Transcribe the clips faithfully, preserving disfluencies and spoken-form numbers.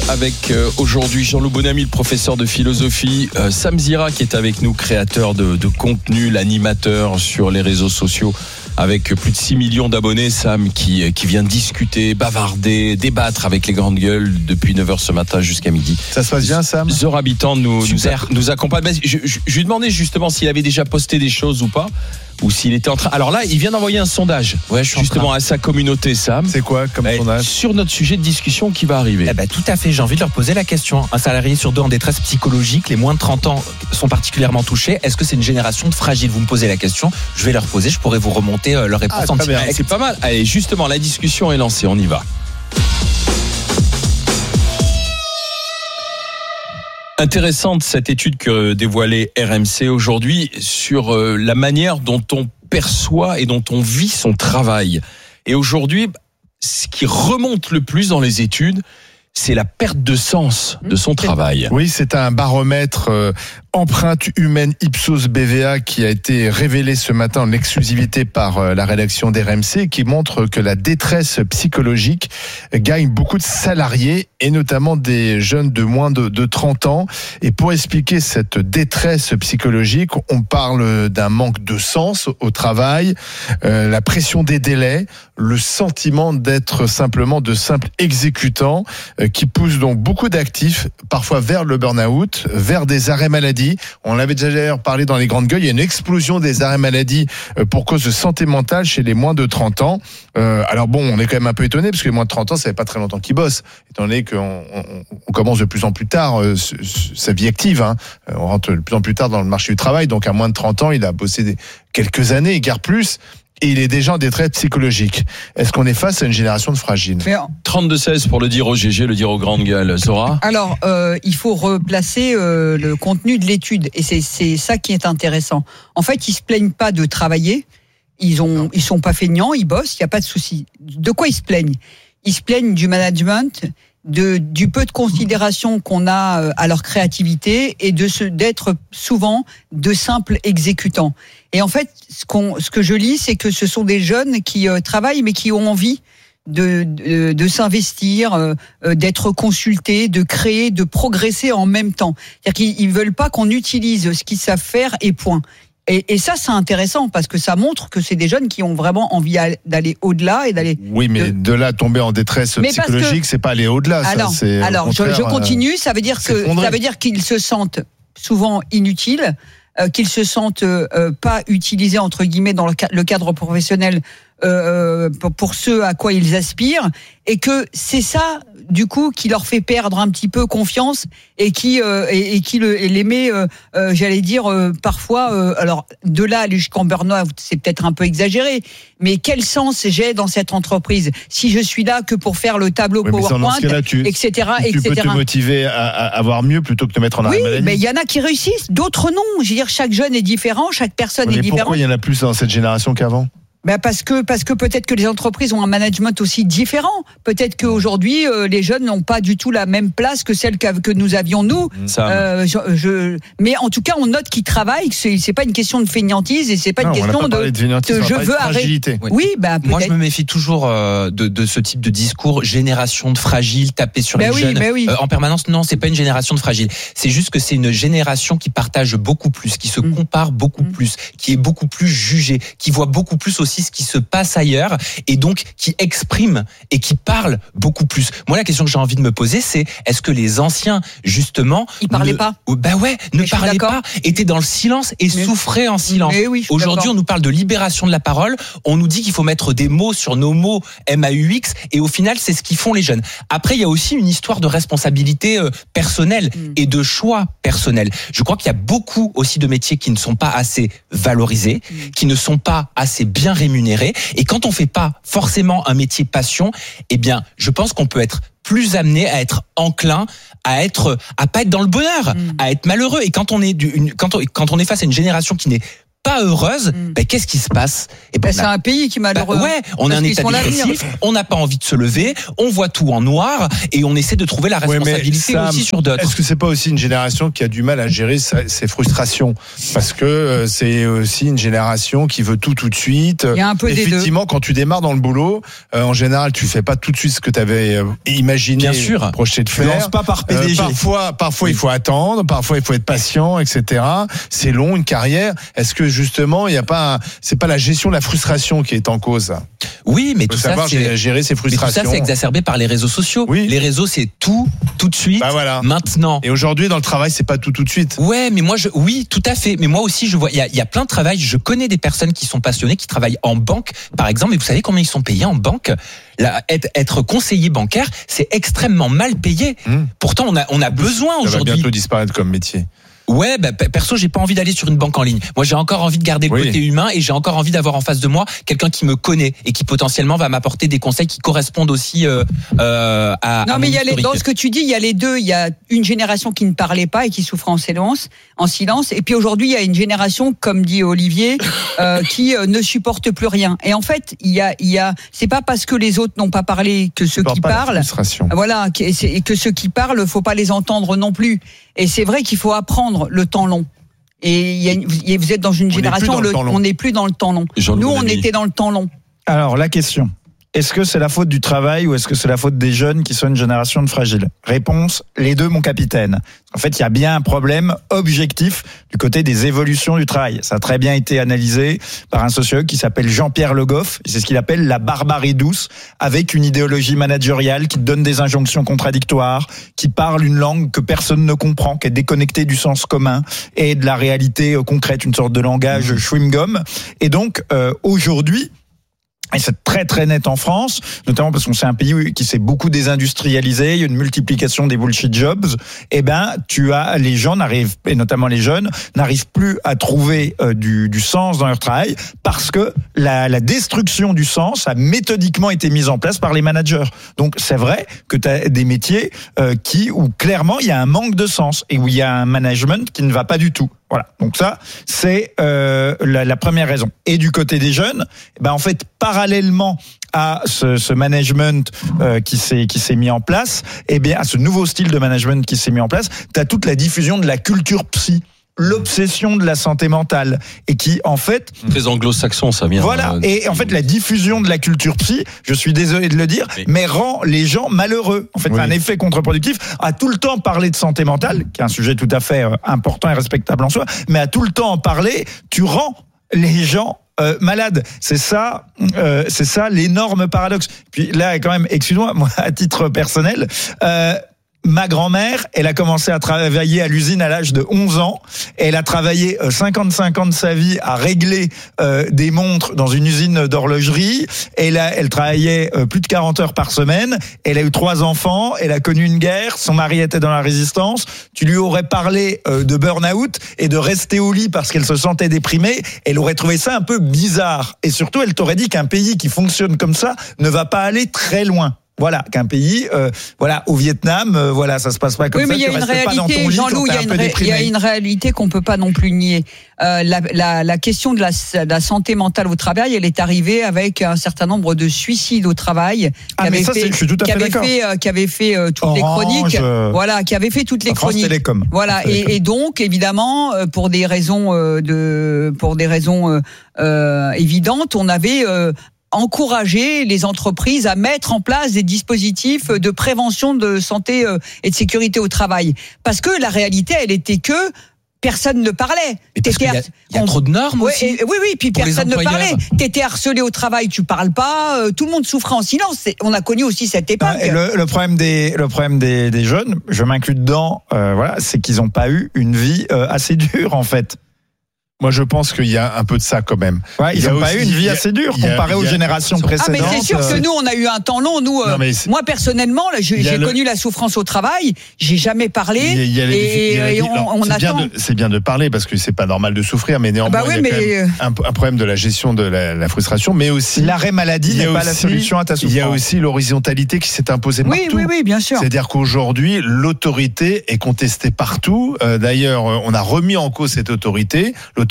avec euh, aujourd'hui Jean-Loup Bonamy, le professeur de philosophie, euh, Sam Zira qui est avec nous, créateur de, de contenu, l'animateur sur les réseaux sociaux avec plus de six millions d'abonnés. Sam qui, qui vient discuter, bavarder, débattre avec les grandes gueules depuis neuf heures ce matin jusqu'à midi. Ça se passe bien, Sam? Zora Habitant nous, nous, a, nous accompagne. Je, je, je lui demandais justement s'il avait déjà posté des choses ou pas, ou s'il était en train. Alors là, il vient d'envoyer un sondage, ouais, je suis justement à sa communauté, Sam. C'est quoi comme eh, sondage? Sur notre sujet de discussion qui va arriver. Eh ben, tout à fait, j'ai envie de leur poser la question. Un salarié sur deux en détresse psychologique, les moins de trente ans sont particulièrement touchés. Est-ce que c'est une génération de fragiles? Vous me posez la question, je vais leur poser, je pourrais vous remonter euh, leur réponse ah, en direct. Eh, c'est pas mal. Allez, justement, la discussion est lancée, on y va. Intéressante cette étude que dévoilait R M C aujourd'hui sur euh, la manière dont on perçoit et dont on vit son travail. Et aujourd'hui, ce qui remonte le plus dans les études, c'est la perte de sens de son travail. Oui, c'est un baromètre euh, empreinte humaine Ipsos B V A qui a été révélé ce matin en exclusivité par euh, la rédaction d'R M C, qui montre que la détresse psychologique gagne beaucoup de salariés et notamment des jeunes de moins de, de trente ans. Et pour expliquer cette détresse psychologique, on parle d'un manque de sens au travail, euh, la pression des délais, le sentiment d'être simplement de simples exécutants, euh, qui pousse donc beaucoup d'actifs parfois vers le burn-out, vers des arrêts maladie. On l'avait déjà d'ailleurs parlé dans les grandes gueules, il y a une explosion des arrêts maladie pour cause de santé mentale chez les moins de trente ans. Euh, alors bon, on est quand même un peu étonné parce que les moins de trente ans, ça fait pas très longtemps qu'ils bossent, étant donné qu'on on, on commence de plus en plus tard euh, sa vie active. Hein. On rentre de plus en plus tard dans le marché du travail, donc à moins de trente ans, il a bossé des, quelques années, guère plus. Et il est déjà en détresse psychologique. Est-ce qu'on est face à une génération de fragiles? trente-deux seize pour le dire au G G, le dire aux grandes gueules. Zora? Alors, euh, il faut replacer euh, le contenu de l'étude. Et c'est, c'est ça qui est intéressant. En fait, ils se plaignent pas de travailler. Ils ont, ils sont pas feignants, ils bossent, il n'y a pas de souci. De quoi ils se plaignent? Ils se plaignent du management, de, du peu de considération qu'on a à leur créativité et de ce, d'être souvent de simples exécutants. Et en fait, ce, qu'on, ce que je lis, c'est que ce sont des jeunes qui euh, travaillent, mais qui ont envie de, de, de s'investir, euh, d'être consultés, de créer, de progresser en même temps. C'est-à-dire qu'ils ne veulent pas qu'on utilise ce qu'ils savent faire et point. Et, et ça, c'est intéressant parce que ça montre que c'est des jeunes qui ont vraiment envie d'aller au-delà et d'aller. Oui, mais de, de là tomber en détresse mais psychologique, que, c'est pas aller au-delà. Alors, ça, c'est alors je, je continue. Ça veut dire que ça veut dire qu'ils se sentent souvent inutiles. Euh, qu'ils se sentent euh, pas utilisés entre guillemets dans le, ca- le cadre professionnel euh, pour, pour ceux à quoi ils aspirent, et que c'est ça du coup qui leur fait perdre un petit peu confiance et qui euh, et, et qui le, et les met euh, euh, j'allais dire euh, parfois euh, alors de là jusqu'en burn-out, c'est peut-être un peu exagéré, mais quel sens j'ai dans cette entreprise si je suis là que pour faire le tableau oui, PowerPoint, tu, et cetera, tu et cetera. Tu peux te motiver à, à avoir mieux plutôt que de te mettre en arrêt oui, maladie. Mais il y en a qui réussissent, d'autres non. Je veux dire, chaque jeune est différent, chaque personne mais est différente. Pourquoi il y en a plus dans cette génération qu'avant? Ben parce que parce que peut-être que les entreprises ont un management aussi différent. Peut-être qu'aujourd'hui euh, les jeunes n'ont pas du tout la même place que celle que nous avions nous. Euh, je, je, mais en tout cas, on note qu'ils travaillent. C'est, c'est pas une question de feignantise et c'est pas non, une question de, de, de je veux arrêter. Oui, oui ben moi je me méfie toujours euh, de, de ce type de discours génération de fragiles, taper sur ben les oui, jeunes ben oui. euh, en permanence. Non, c'est pas une génération de fragiles. C'est juste que c'est une génération qui partage beaucoup plus, qui se mmh. compare beaucoup mmh. plus, qui est beaucoup plus jugée, qui voit beaucoup plus aussi ce qui se passe ailleurs et donc qui exprime et qui parle beaucoup plus. Moi, la question que j'ai envie de me poser, c'est est-ce que les anciens, justement, ils parlaient ne, pas bah ouais, ne mais parlaient pas, étaient dans le silence et mais, souffraient en silence. Oui, aujourd'hui, d'accord. on nous parle de libération de la parole, on nous dit qu'il faut mettre des mots sur nos mots M A U X et au final, c'est ce qu'ils font les jeunes. Après, il y a aussi une histoire de responsabilité euh, personnelle mm. et de choix personnels. Je crois qu'il y a beaucoup aussi de métiers qui ne sont pas assez valorisés, mm. qui ne sont pas assez bien rémunérés. Et quand on fait pas forcément un métier passion, eh bien, je pense qu'on peut être plus amené à être enclin à être à pas être dans le bonheur, mmh. à être malheureux. Et quand on est du, une, quand on, quand on est face à une génération qui n'est pas heureuse, Mm. ben, qu'est-ce qui se passe? Et ben, Ben, c'est un pays qui est malheureux. Bah ouais, on a un état dépressif, on n'a pas envie de se lever, on voit tout en noir et on essaie de trouver la responsabilité Ouais, Sam, aussi sur d'autres. Est-ce que c'est pas aussi une génération qui a du mal à gérer sa- ses frustrations? Parce que euh, c'est aussi une génération qui veut tout tout de suite. Il y a un peu des deux. Effectivement, quand tu démarres dans le boulot, euh, en général, tu fais pas tout de suite ce que tu avais euh, imaginé, Bien sûr. projeté de Tu faire. lances pas par P D G. Euh, parfois, parfois il faut attendre, parfois il faut être patient, et cetera. C'est long, une carrière. Est-ce que justement, il y a pas, un- c'est pas la gestion de la frustration qui est en cause? Ça. Oui, mais Il faut tout ça, savoir c'est... gérer ses Mais tout frustrations. ça, c'est exacerbé par les réseaux sociaux. Oui. Les réseaux, c'est tout, tout de suite, Bah voilà. maintenant. Et aujourd'hui, dans le travail, c'est pas tout tout de suite. Ouais, mais moi, je, oui, tout à fait. Mais moi aussi, je vois, il y a, il y a plein de travail. Je connais des personnes qui sont passionnées, qui travaillent en banque, par exemple. Mais vous savez combien ils sont payés en banque? Là, être, être conseiller bancaire, c'est extrêmement mal payé. Mmh. Pourtant, on a, on a besoin Ça va aujourd'hui. bientôt disparaître comme métier. Ouais, bah, perso, j'ai pas envie d'aller sur une banque en ligne. Moi, j'ai encore envie de garder le Oui. côté humain et j'ai encore envie d'avoir en face de moi quelqu'un qui me connaît et qui potentiellement va m'apporter des conseils qui correspondent aussi euh, euh, à. Non, à mais mon il y a les, historique. dans ce que tu dis, il y a les deux. Il y a une génération qui ne parlait pas et qui souffrait en silence, en silence. Et puis aujourd'hui, il y a une génération, comme dit Olivier, euh, qui euh, ne supporte plus rien. Et en fait, il y a, il y a, c'est pas parce que les autres n'ont pas parlé que ceux Supporte qui pas la parlent. frustration. Voilà, que- et c'est- et que ceux qui parlent, faut pas les entendre non plus. Et c'est vrai qu'il faut apprendre le temps long. Et il y a une- et vous êtes dans une On n'est plus génération dans où le le- temps long. on n'est plus dans le temps long. Jean-Louis Nous, on Bonamy. était dans le temps long. Alors, la question. Est-ce que c'est la faute du travail ou est-ce que c'est la faute des jeunes qui sont une génération de fragiles? Réponse, les deux, mon capitaine. En fait, il y a bien un problème objectif du côté des évolutions du travail. Ça a très bien été analysé par un sociologue qui s'appelle Jean-Pierre Le Goff. C'est ce qu'il appelle la barbarie douce, avec une idéologie managériale qui donne des injonctions contradictoires, qui parle une langue que personne ne comprend, qui est déconnectée du sens commun et de la réalité euh, concrète, une sorte de langage chewing-gum. Et donc, euh, aujourd'hui, et c'est très très net en France, notamment parce qu'on c'est un pays qui s'est beaucoup désindustrialisé, il y a une multiplication des bullshit jobs. Eh ben, tu as les gens n'arrivent, et notamment les jeunes, n'arrivent plus à trouver euh, du, du sens dans leur travail parce que la, la destruction du sens a méthodiquement été mise en place par les managers. Donc c'est vrai que tu as des métiers euh, qui où clairement il y a un manque de sens et où il y a un management qui ne va pas du tout. Voilà, donc ça, c'est euh, la, la première raison. Et du côté des jeunes, ben en fait, parallèlement à ce, ce management euh, qui s'est qui s'est mis en place, eh bien à ce nouveau style de management qui s'est mis en place, tu as toute la diffusion de la culture psy, l'obsession de la santé mentale, et qui en fait Très anglo-saxon, ça vient. voilà, euh, et en fait la diffusion de la culture psy, je suis désolé de le dire, Oui. mais rend les gens malheureux. En fait, Oui. c'est un effet contre-productif. À tout le temps parler de santé mentale, qui est un sujet tout à fait euh, important et respectable en soi, mais à tout le temps en parler, tu rends les gens euh, malades. C'est ça, euh, c'est ça l'énorme paradoxe. Puis là, quand même, excuse-moi, moi à titre personnel. Euh, Ma grand-mère, elle a commencé à travailler à l'usine à l'âge de onze ans. Elle a travaillé cinquante-cinq ans de sa vie à régler euh, des montres dans une usine d'horlogerie. Elle a, elle travaillait euh, plus de quarante heures par semaine. Elle a eu trois enfants. Elle a connu une guerre. Son mari était dans la résistance. Tu lui aurais parlé euh, de burn-out et de rester au lit parce qu'elle se sentait déprimée. Elle aurait trouvé ça un peu bizarre. Et surtout, elle t'aurait dit qu'un pays qui fonctionne comme ça ne va pas aller très loin. Voilà, qu'un pays, euh, voilà, au Vietnam, euh, voilà, ça se passe pas comme Oui, ça. mais il y a tu une restes pas dans ton réalité, lit Jean-Loup, quand il y t'es a un une, peu ré- il y a déprimé. une réalité qu'on peut pas non plus nier. Euh, la, la, la question de la, de la santé mentale au travail, elle est arrivée avec un certain nombre de suicides au travail. Ah, mais ça, c'est- je suis tout à qui fait avaient d'accord. fait, euh, qui avaient fait euh, toutes Orange, les chroniques. euh, Voilà, qui avaient fait toutes les France chroniques. Télécom. Voilà, France Télécom. et, et donc évidemment euh, pour des raisons euh, de, pour des raisons euh, euh, évidentes, on avait euh, encourager les entreprises à mettre en place des dispositifs de prévention de santé euh, et de sécurité au travail. Parce que la réalité, elle était que personne ne parlait. Mais parce qu'il y a, il y a on- trop de normes Ouais, aussi. et- oui, oui, puis pour les personne ne employeurs. parlait. T'étais harcelé au travail, tu parles pas. euh, tout le monde souffrait en silence. C'est- On a connu aussi cette époque. Ah, et le, le problème des le problème des, des jeunes, je m'inclus dedans, euh, voilà, c'est qu'ils n'ont pas eu une vie euh, assez dure en fait. Moi, je pense qu'il y a un peu de ça quand même. Ouais, Il y ils a n'ont pas aussi- eu une il vie y a- assez dure il y a- comparé il y aux a- générations Ah, mais Ah, mais précédentes. c'est sûr que euh, nous, on a eu un temps long. Nous, euh, Non, mais c'est- moi personnellement, là, je- Il y a j'ai le- connu la souffrance au travail. J'ai jamais parlé. Il y a- il y a les- et, il y a les- et on, alors, on c'est bien attend. de- c'est bien de parler parce que c'est pas normal de souffrir, mais néanmoins, Ah bah oui, il y a quand mais- même un, un problème de la gestion de la, la frustration, mais aussi L'arrêt maladie il y a n'est pas la aussi- solution à ta souffrance. il y a aussi l'horizontalité qui s'est imposée Oui, partout. oui, oui, bien sûr. C'est-à-dire qu'aujourd'hui, l'autorité est contestée partout. Euh, D'ailleurs, euh, on a remis en cause cette autorité. L'autorité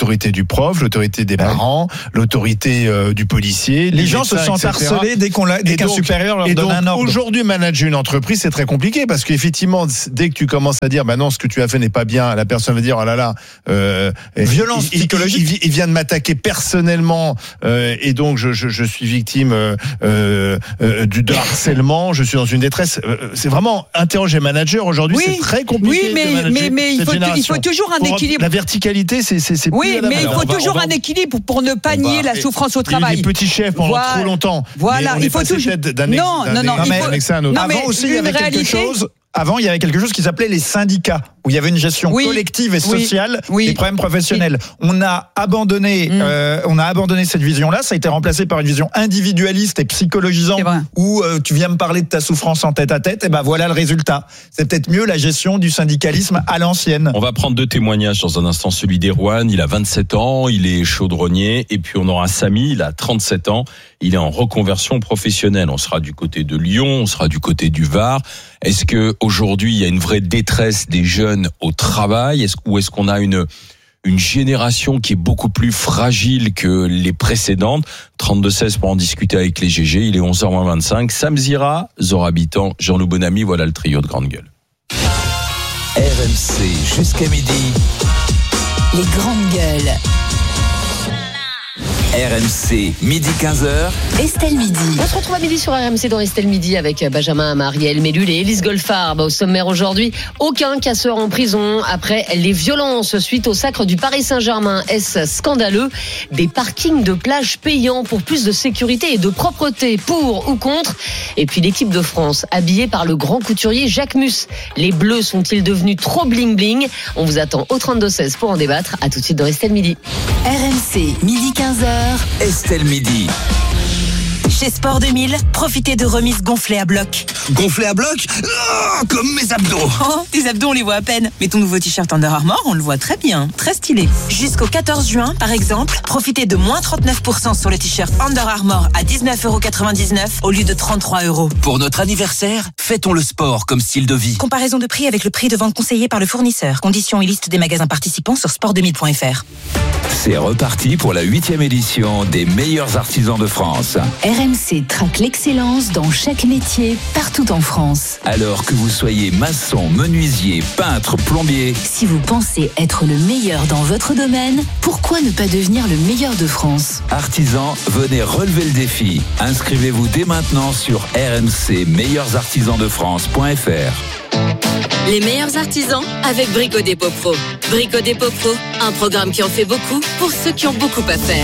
l'autorité du prof, l'autorité des parents, l'autorité euh, du policier. Les gens se sentent harcelés dès qu'on l'a, dès qu'un supérieur leur et donne donc, un ordre. Aujourd'hui, manager une entreprise, c'est très compliqué parce qu'effectivement, dès que tu commences à dire, bah non, ce que tu as fait n'est pas bien, la personne va dire, oh là là, euh, violence il, psychologique. Il, il, il vient de m'attaquer personnellement euh, et donc je, je, je suis victime euh, euh, du de harcèlement, je suis dans une détresse. C'est vraiment interroger manager aujourd'hui, oui, c'est très compliqué. Oui, mais de manager mais, mais il, faut, il faut toujours un pour équilibre. La verticalité, c'est c'est c'est oui, mais il faut va, toujours va, un équilibre pour ne pas nier la souffrance au travail. Il y a eu des petits chefs pendant voilà. trop longtemps. Voilà, il faut toujours. D'un ex, non, non, non, d'un il ex, faut... un autre. non, mais Avant aussi, il y avait réalité... quelque chose. Avant, il y avait quelque chose qui s'appelait les syndicats, où il y avait une gestion oui, collective et sociale oui, des problèmes professionnels. Oui. On a abandonné, mmh. euh, on a abandonné cette vision-là. Ça a été remplacé par une vision individualiste et psychologisante, où euh, tu viens me parler de ta souffrance en tête à tête. Et ben voilà le résultat. C'est peut-être mieux la gestion du syndicalisme à l'ancienne. On va prendre deux témoignages dans un instant. Celui d'Erwan, il a vingt-sept ans, il est chaudronnier, et puis on aura Samy, il a trente-sept ans, il est en reconversion professionnelle. On sera du côté de Lyon, on sera du côté du Var. Est-ce que aujourd'hui il y a une vraie détresse des jeunes au travail, est-ce, ou est-ce qu'on a une une génération qui est beaucoup plus fragile que les précédentes? Trente-deux seize pour en discuter avec les G G. Il est onze heures moins vingt-cinq. Sam Zira, Zora Habitant, Jean-Loup Bonamy, voilà le trio de grande gueule. R M C jusqu'à midi. Les grandes gueules. R M C, midi quinze heures. Estelle Midi. On se retrouve à midi sur R M C dans Estelle Midi avec Benjamin, Marielle, Mélule et Élise Goldfarb. Au sommaire aujourd'hui, aucun casseur en prison après les violences suite au sacre du Paris Saint-Germain. Est-ce scandaleux? Des parkings de plage payants pour plus de sécurité et de propreté, pour ou contre? Et puis l'équipe de France, habillée par le grand couturier Jacques Mus. Les Bleus sont-ils devenus trop bling-bling? On vous attend au trente-deux seize pour en débattre. À tout de suite dans Estelle Midi. R M C, midi quinze heures. Estelle Midi. Chez Sport deux mille, profitez de remises gonflées à bloc. Gonflées à bloc? Oh, comme mes abdos. Oh, tes abdos, on les voit à peine. Mais ton nouveau t-shirt Under Armour, on le voit très bien. Très stylé. Jusqu'au quatorze juin, par exemple, profitez de moins trente-neuf pour cent sur le t-shirt Under Armour à dix-neuf euros quatre-vingt-dix-neuf au lieu de trente-trois euros. Pour notre anniversaire, fêtons le sport comme style de vie. Comparaison de prix avec le prix de vente conseillé par le fournisseur. Conditions et liste des magasins participants sur sport deux mille point f r. C'est reparti pour la huitième édition des meilleurs artisans de France. R M C traque l'excellence dans chaque métier, partout en France. Alors que vous soyez maçon, menuisier, peintre, plombier. Si vous pensez être le meilleur dans votre domaine, pourquoi ne pas devenir le meilleur de France? Artisans, venez relever le défi. Inscrivez-vous dès maintenant sur r m c meilleurs artisans de france point f r. Les meilleurs artisans avec Brico Dépôt Pro. Brico Dépôt Pro, un programme qui en fait beaucoup pour ceux qui ont beaucoup à faire.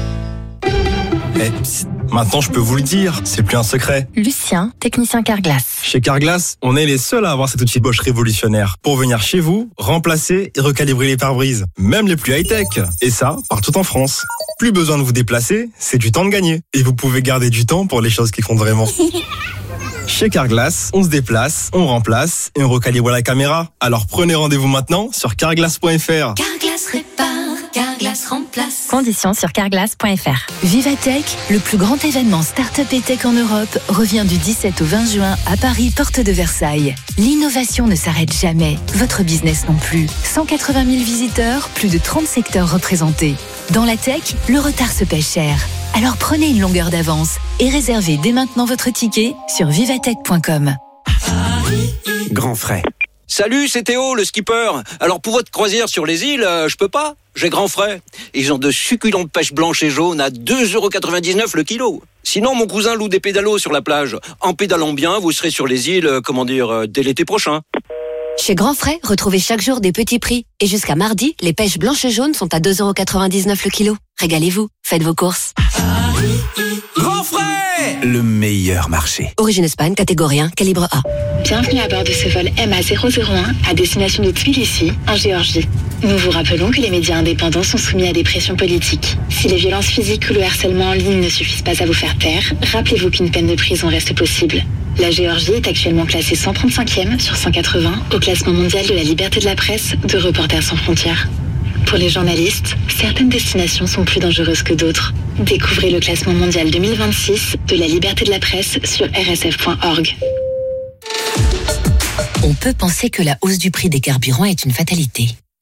Eh, psst, maintenant je peux vous le dire, c'est plus un secret. Lucien, technicien Carglass. Chez Carglass, on est les seuls à avoir cet outil Bosch révolutionnaire pour venir chez vous, remplacer et recalibrer les pare-brises, même les plus high-tech. Et ça, partout en France. Plus besoin de vous déplacer, c'est du temps de gagner. Et vous pouvez garder du temps pour les choses qui comptent vraiment. Chez Carglass, on se déplace, on remplace et on recalibre la caméra. Alors prenez rendez-vous maintenant sur carglass point f r. Carglass répare, Carglass remplace. Conditions sur carglass point f r. Vivatech, le plus grand événement start-up et tech en Europe, revient du dix-sept au vingt juin à Paris, porte de Versailles. L'innovation ne s'arrête jamais, votre business non plus. cent quatre-vingt mille visiteurs, plus de trente secteurs représentés. Dans la tech, le retard se paie cher. Alors prenez une longueur d'avance et réservez dès maintenant votre ticket sur vivatech point com. Grand frais. Salut, c'est Théo, le skipper. Alors pour votre croisière sur les îles, euh, je peux pas. J'ai grand frais. Ils ont de succulentes pêches blanches et jaunes à deux euros quatre-vingt-dix-neuf le kilo. Sinon, mon cousin loue des pédalos sur la plage. En pédalant bien, vous serez sur les îles, euh, comment dire, euh, dès l'été prochain. Chez Grand Frais, retrouvez chaque jour des petits prix. Et jusqu'à mardi, les pêches blanches et jaunes sont à deux euros quatre-vingt-dix-neuf le kilo. Régalez-vous, faites vos courses. Grand frais, le meilleur marché. Origine Espagne, catégorie un, calibre A. Bienvenue à bord de ce vol M A zéro zéro un à destination de Tbilissi, en Géorgie. Nous vous rappelons que les médias indépendants sont soumis à des pressions politiques. Si les violences physiques ou le harcèlement en ligne ne suffisent pas à vous faire taire, rappelez-vous qu'une peine de prison reste possible. La Géorgie est actuellement classée cent trente-cinquième sur cent quatre-vingts au classement mondial de la liberté de la presse de Reporters sans frontières. Pour les journalistes, certaines destinations sont plus dangereuses que d'autres. Découvrez le classement mondial deux mille vingt-six de la liberté de la presse sur r s f point org. On peut penser que la hausse du prix des carburants est une fatalité.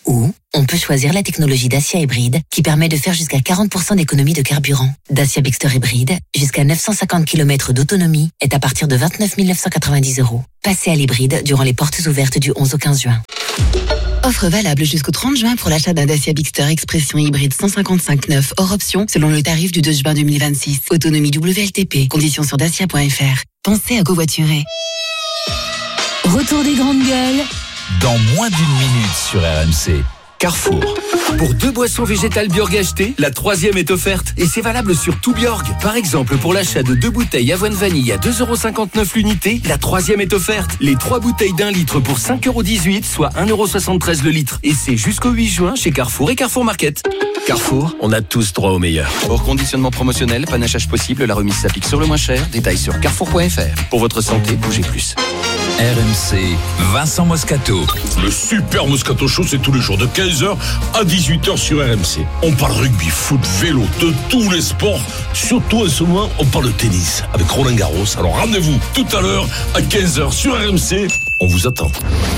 Ou on peut choisir la technologie Dacia hybride qui permet de faire jusqu'à quarante pour cent d'économie de carburant. Dacia Bigster hybride, jusqu'à neuf cent cinquante kilomètres d'autonomie, est à partir de vingt-neuf mille neuf cent quatre-vingt-dix euros. Passez à l'hybride durant les portes ouvertes du onze au quinze juin. Offre valable jusqu'au trente juin pour l'achat d'un Dacia Bigster Expression hybride cent cinquante-cinq neuf hors option selon le tarif du deux juin deux mille vingt-six. Autonomie W L T P. Conditions sur dacia point f r. Pensez à covoiturer. Retour des grandes gueules. Dans moins d'une minute sur R M C. Carrefour. Pour deux boissons végétales Bjorg achetées, la troisième est offerte. Et c'est valable sur tout Bjorg. Par exemple, pour l'achat de deux bouteilles avoine vanille à deux euros cinquante-neuf l'unité, la troisième est offerte. Les trois bouteilles d'un litre pour cinq euros dix-huit, soit un euro soixante-treize le litre. Et c'est jusqu'au huit juin chez Carrefour et Carrefour Market. Carrefour, on a tous droit au meilleur. Hors conditionnement promotionnel, panachage possible, la remise s'applique sur le moins cher. Détails sur carrefour point f r. Pour votre santé, bougez plus. R M C, Vincent Moscato. Le super Moscato Show, c'est tous les jours de quinze heures à dix-huit heures sur R M C. On parle rugby, foot, vélo, de tous les sports. Surtout en ce moment, on parle tennis avec Roland Garros. Alors rendez-vous tout à l'heure à quinze heures sur R M C. On vous attend.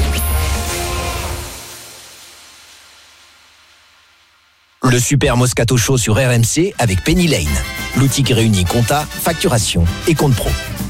Le super Moscato Show sur R M C avec Penny Lane. L'outil qui réunit compta, facturation et compte pro.